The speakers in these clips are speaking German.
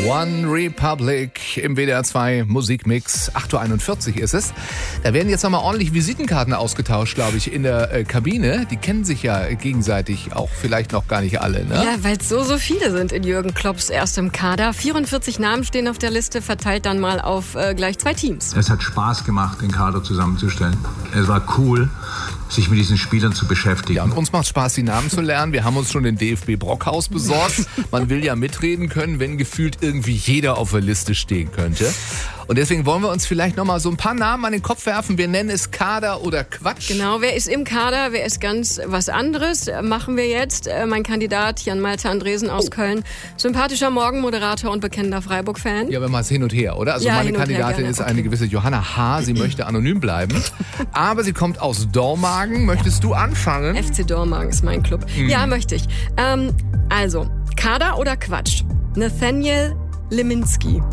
One Republic im WDR 2 Musikmix. 8.41 Uhr ist es. Da werden jetzt nochmal ordentlich Visitenkarten ausgetauscht, glaube ich, in der Kabine. Die kennen sich ja gegenseitig auch vielleicht noch gar nicht alle, ne? Ja, weil es so viele sind in Jürgen Klopps erstem Kader. 44 Namen stehen auf der Liste, verteilt dann mal auf gleich 2 Teams. Es hat Spaß gemacht, den Kader zusammenzustellen. Es war cool, sich mit diesen Spielern zu beschäftigen. Ja, und uns macht Spaß, die Namen zu lernen. Wir haben uns schon den DFB Brockhaus besorgt. Man will ja mitreden können, wenn gefühlt irgendwie jeder auf der Liste stehen könnte. Und deswegen wollen wir uns vielleicht nochmal so ein paar Namen an den Kopf werfen. Wir nennen es Kader oder Quatsch. Genau, wer ist im Kader, wer ist ganz was anderes, machen wir jetzt. Mein Kandidat Jan-Malte Andresen aus Köln, sympathischer Morgenmoderator und bekennender Freiburg-Fan. Ja, wenn mal es hin und her, oder? Also Ja, meine hin und her, Kandidatin gerne. ist Okay. eine gewisse Johanna H. Sie möchte anonym bleiben. Aber sie kommt aus Dormagen. Möchtest du anfangen? FC Dormagen ist mein Club. Ja, möchte ich. Also, Kader oder Quatsch? Nathaniel Leminski.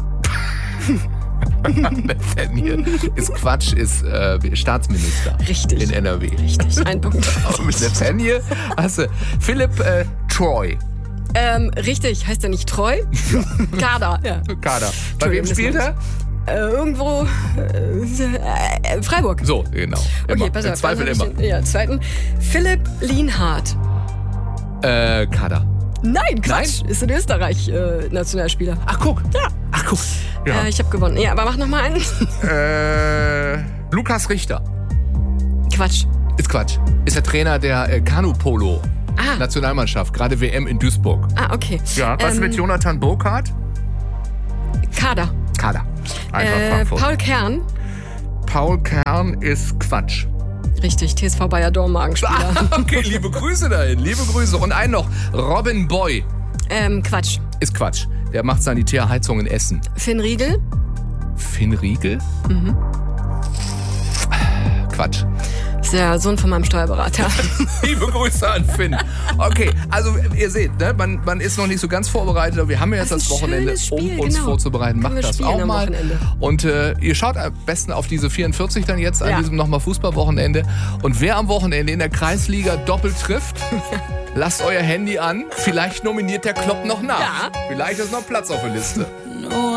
Nathaniel ist Quatsch, ist Staatsminister. Richtig. In NRW. Richtig, ein Punkt. Aber mit Nathaniel hast du Philipp Troy. Richtig, heißt er nicht Treu? Kader. Ja. Kader. Bei wem spielt er? Irgendwo Freiburg. So, genau. Okay, Immer. pass Im auf. Zweifel dann immer. hab ich den- Ja, zweiten. Philipp Lienhardt. Kader. Nein, Quatsch. Ist in Österreich Nationalspieler. Ach, guck. Ja. Ach, guck. Ja. Ich habe gewonnen. Ja, aber mach noch mal einen. Lukas Richter. Quatsch. Ist Quatsch. Ist der Trainer der Kanu-Polo. Ah. Nationalmannschaft. Gerade WM in Duisburg. Ah, okay. Ja, was mit Jonathan Burkhardt? Kader. Kader. Einfach Frankfurt. Paul Kern. Paul Kern ist Quatsch. Richtig, TSV Bayer Dormagen-Spieler. Okay, liebe Grüße dahin. Liebe Grüße. Und einen noch. Robin Boy Quatsch. ist Quatsch. Der macht Sanitärheizung in Essen. Finn Riegel. Finn Riegel? Quatsch. Ist der Sohn von meinem Steuerberater. Liebe Grüße an Finn. Okay, also ihr seht, ne, man ist noch nicht so ganz vorbereitet, aber wir haben ja jetzt Das ist das ein Wochenende, schönes Spiel, um uns genau. vorzubereiten. Können Macht wir das spielen auch am mal. Wochenende. Und ihr schaut am besten auf diese 44 dann jetzt an Ja. diesem nochmal Fußballwochenende. Und wer am Wochenende in der Kreisliga doppelt trifft, lasst euer Handy an. Vielleicht nominiert der Klopp noch nach. Ja. Vielleicht ist noch Platz auf der Liste.